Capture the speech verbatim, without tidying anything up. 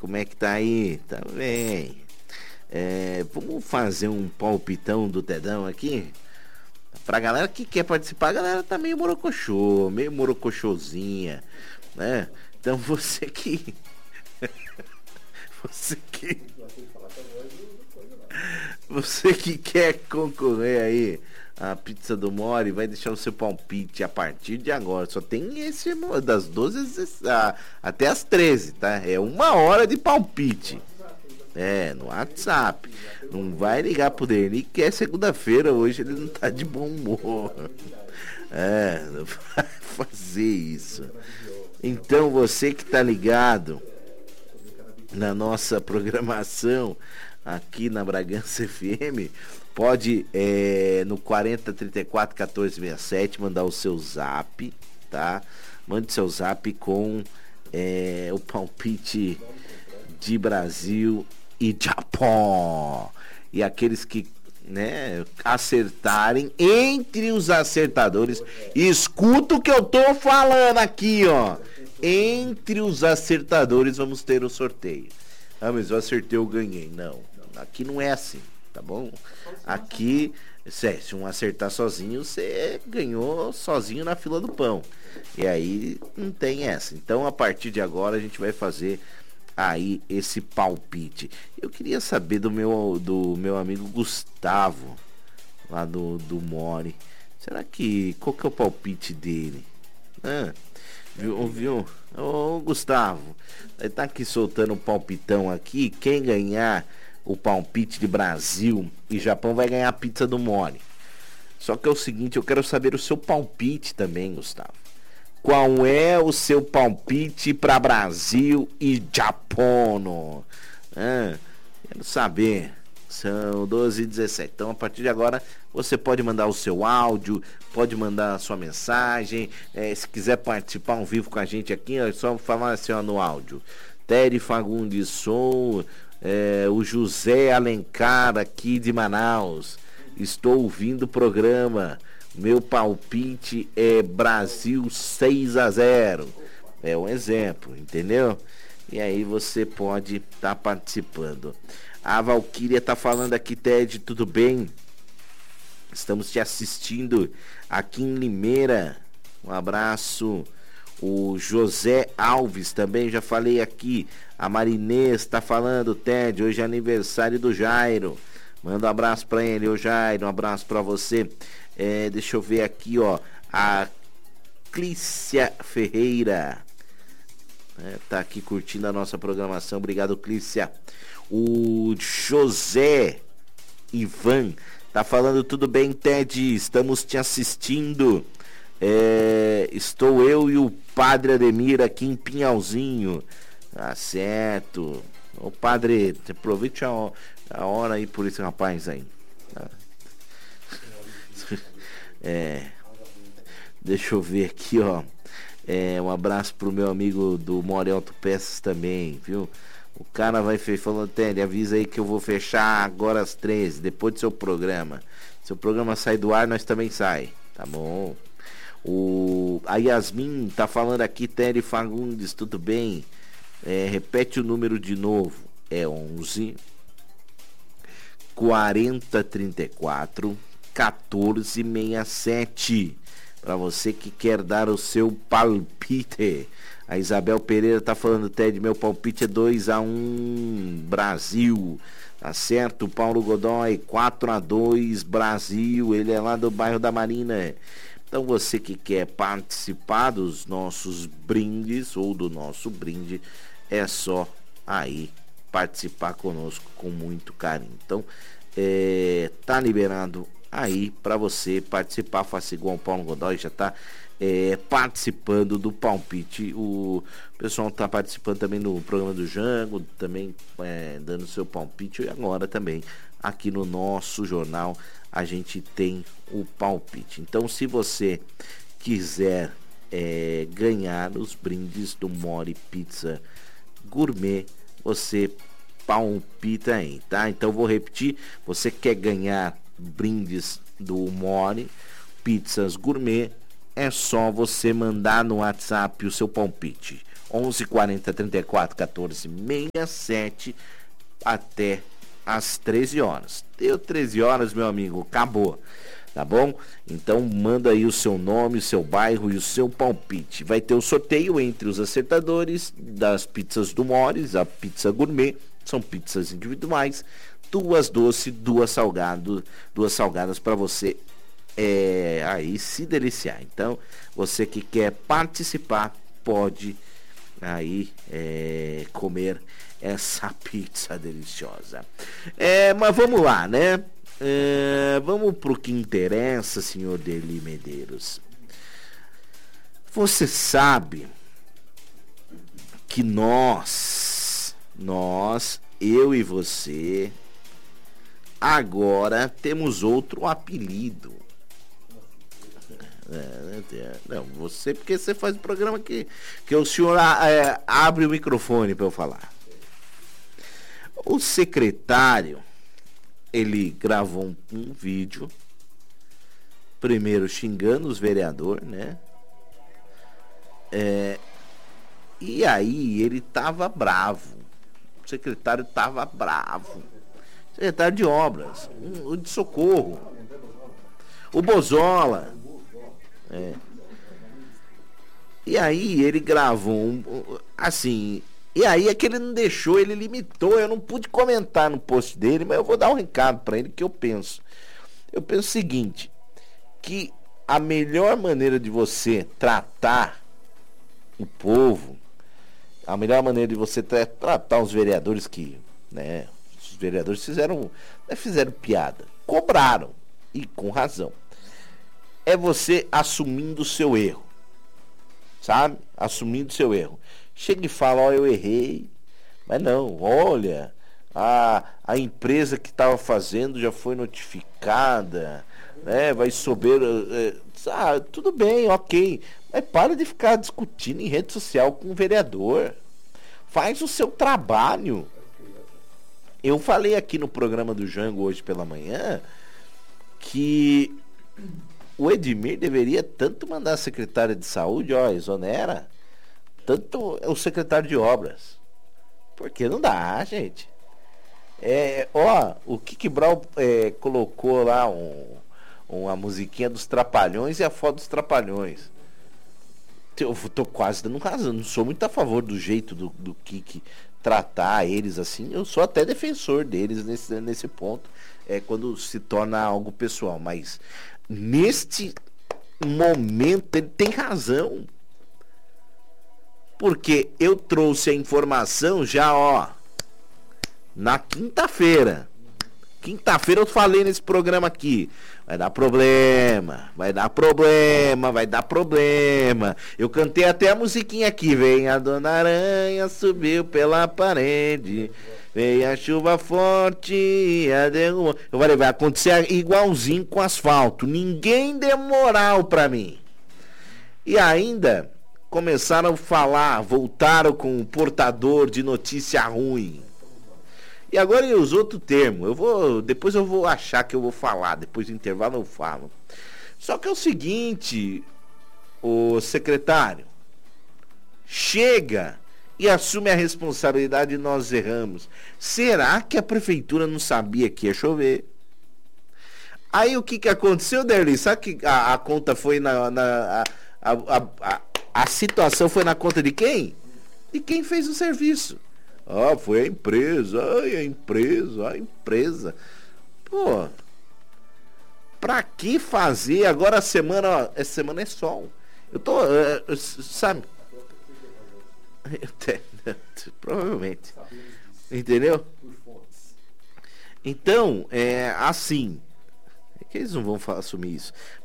como é que tá aí? Tá bem. É, vamos fazer um palpitão do Tedão aqui? Pra galera que quer participar, a galera tá meio morocochô, meio morocochôzinha, né? Então você que... você que... Você que quer concorrer aí a pizza do Mori, vai deixar o seu palpite a partir de agora. Só tem esse das doze até as treze, tá? É uma hora de palpite. É, no WhatsApp. Não vai ligar pro Derli, que é segunda-feira, hoje ele não tá de bom humor. É, não vai fazer isso. Então você que tá ligado na nossa programação aqui na Bragança F M, pode é, no quarenta, trinta e quatro, quatorze, sessenta e sete mandar o seu zap, tá? Mande seu zap com é, o palpite de Brasil e Japão. E aqueles que, né, acertarem, entre os acertadores, escuta o que eu tô falando aqui, ó. Entre os acertadores vamos ter o sorteio. Ah, mas eu acertei, eu ganhei. Não, aqui não é assim, tá bom? Aqui, se um acertar sozinho, você ganhou sozinho na fila do pão. E aí não tem essa. Então, a partir de agora, a gente vai fazer aí esse palpite. Eu queria saber do meu, do meu amigo Gustavo, lá do, do Mori. Será que, qual que é o palpite dele? Ah, viu, viu? Ô, Gustavo, ele tá aqui soltando um palpitão aqui. Quem ganhar o palpite de Brasil e Japão vai ganhar a pizza do Mori. Só que é o seguinte, eu quero saber o seu palpite também, Gustavo. Qual é o seu palpite para Brasil e Japão? Ah, quero saber. São doze e dezessete. Então, a partir de agora, você pode mandar o seu áudio, pode mandar a sua mensagem. É, se quiser participar ao vivo com a gente aqui, é só falar assim, ó, no áudio. Tere Fagundes, sou é, o José Alencar aqui de Manaus. Estou ouvindo o programa. Meu palpite é Brasil seis a zero. É um exemplo, entendeu? E aí você pode estar tá participando. A Valquíria tá falando aqui, Ted, tudo bem? Estamos te assistindo aqui em Limeira. Um abraço. O José Alves também, já falei aqui. A Marinês tá falando, Ted, hoje é aniversário do Jairo. Manda um abraço pra ele, ô Jairo, um abraço pra você. É, deixa eu ver aqui, ó. A Clícia Ferreira é, tá aqui curtindo a nossa programação. Obrigado, Clícia. O José Ivan tá falando, tudo bem, Ted? Estamos te assistindo. É, estou eu e o Padre Ademir aqui em Pinhalzinho. Tá certo. Ô Padre, aproveite a, a hora aí por esse rapaz aí. Tá? É, deixa eu ver aqui, ó. É, um abraço pro meu amigo do Mori Autopeças também, viu? O cara vai falando, Ted, avisa aí que eu vou fechar agora às treze, depois do seu programa. Se o programa sai do ar, nós também sai, tá bom? O, a Yasmin tá falando aqui, Ted Fagundes, tudo bem? É, repete o número de novo. É onze quarenta, trinta e quatro, quatorze, sessenta e sete. Para você que quer dar o seu palpite. A Isabel Pereira tá falando, Ted, meu palpite é dois a um Brasil. Tá certo? Paulo Godoy, quatro a dois Brasil. Ele é lá do bairro da Marina. Então você que quer participar dos nossos brindes ou do nosso brinde, é só aí participar conosco com muito carinho. Então, é, tá liberado aí para você participar. Faça igual o Paulo Godoy, já tá é, participando do palpite. O pessoal tá participando também no programa do Jango, também é, dando seu palpite. E agora também aqui no nosso jornal a gente tem o palpite. Então, se você quiser é, ganhar os brindes do Mori Pizza Gourmet, você palpita aí, tá? Então vou repetir, você quer ganhar brindes do Mori Pizzas Gourmet, é só você mandar no WhatsApp o seu palpite. onze quarenta trinta e quatro quatorze sessenta e sete até às treze horas. Deu treze horas, meu amigo, acabou. Tá bom? Então manda aí o seu nome, o seu bairro e o seu palpite. Vai ter o sorteio entre os acertadores das pizzas do Mores, a pizza gourmet, são pizzas individuais, duas doces, duas salgado, duas salgadas para você é, aí se deliciar. Então, você que quer participar pode aí é, comer essa pizza deliciosa. É, mas vamos lá, né? É, vamos pro que interessa, senhor Derli Medeiros. Você sabe que nós, nós, eu e você, agora temos outro apelido. É, não, você porque você faz o programa que, que o senhor é, abre o microfone para eu falar. O secretário, ele gravou um, um vídeo, primeiro xingando os vereadores, né? É, e aí ele tava bravo. O secretário tava bravo. Secretário de obras, o de socorro, o Bozola. É. E aí ele gravou um, assim. E aí é que ele não deixou, ele limitou. Eu não pude comentar no post dele, mas eu vou dar um recado para ele que eu penso. Eu penso o seguinte, que a melhor maneira de você tratar o povo, a melhor maneira de você tra tratar os vereadores que, né, os vereadores fizeram, né, fizeram piada, cobraram, e com razão, é você assumindo o seu erro, sabe? Assumindo o seu erro. Chega e fala, ó, oh, eu errei. Mas não, olha, a, a empresa que estava fazendo já foi notificada, né? Vai sober. É, ah, tudo bem, ok. Mas para de ficar discutindo em rede social com o vereador. Faz o seu trabalho. Eu falei aqui no programa do Jango hoje pela manhã que o Edmir deveria tanto mandar a secretária de saúde, ó, exonera, tanto o secretário de obras. Porque não dá, gente. É, ó, o Kiki Brau é, colocou lá um, uma musiquinha dos Trapalhões e a foto dos Trapalhões. Eu tô quase dando razão. Não sou muito a favor do jeito do, do Kiki tratar eles assim. Eu sou até defensor deles nesse, nesse ponto. É quando se torna algo pessoal. Mas neste momento ele tem razão. Porque eu trouxe a informação já, ó, na quinta-feira. Quinta-feira eu falei nesse programa aqui. Vai dar problema, vai dar problema, vai dar problema. Eu cantei até a musiquinha aqui. Vem a Dona Aranha, subiu pela parede. Veio a chuva forte e a derrubou. Eu falei, vai acontecer igualzinho com asfalto. Ninguém deu moral pra mim. E ainda começaram a falar, voltaram com o portador de notícia ruim. E agora eu uso outro termo. Eu vou, depois eu vou achar que eu vou falar, depois do intervalo eu falo. Só que é o seguinte, o secretário, chega e assume a responsabilidade e nós erramos. Será que a prefeitura não sabia que ia chover? Aí o que que aconteceu, Derli? Sabe que a, a conta foi na... na a, a, a, a situação foi na conta de quem? De quem fez o serviço. Ah, foi a empresa. Ai, a empresa, a empresa. Pô, pra que fazer? Agora a semana, ó, essa semana é sol. Eu tô, uh, sabe? Provavelmente. Entendeu? Então, é assim. É que eles não vão assumir isso.